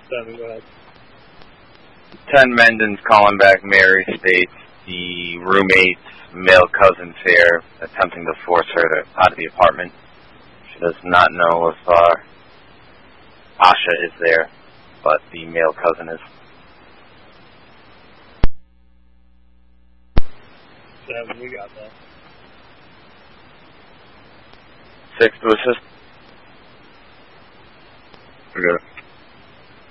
7, go ahead. 10 Mendon's calling back. Mary states the roommate's male cousin's here, attempting to force her out of the apartment. She does not know if Asha is there, but the male cousin is. 7, we got that. 6 to assist. We got it.